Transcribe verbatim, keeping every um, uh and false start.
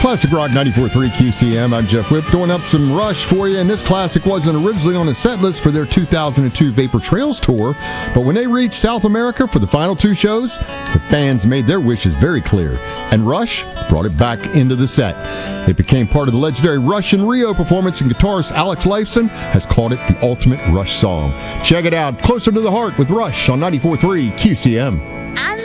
Classic Rock ninety-four point three Q C M. I'm Jeff Whip, throwing up some Rush for you. And this classic wasn't originally on the set list for their two thousand two Vapor Trails tour, but when they reached South America for the final two shows, the fans made their wishes very clear, and Rush brought it back into the set. It became part of the legendary Rush in Rio performance, and guitarist Alex Lifeson has called it the ultimate Rush song. Check it out, Closer to the Heart with Rush on ninety-four point three Q C M. I'm